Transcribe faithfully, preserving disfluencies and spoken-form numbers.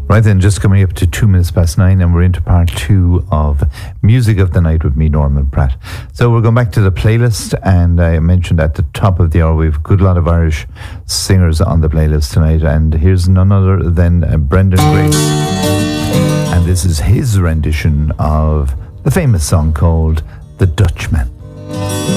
Right then, just coming up to two minutes past nine, and we're into part two of Music of the Night with me, Norman Pratt. So we're going back to the playlist, and I mentioned at the top of the hour we've a good lot of Irish singers on the playlist tonight, and here's none other than uh, Brendan Grace, and this is his rendition of the famous song called The Dutchman.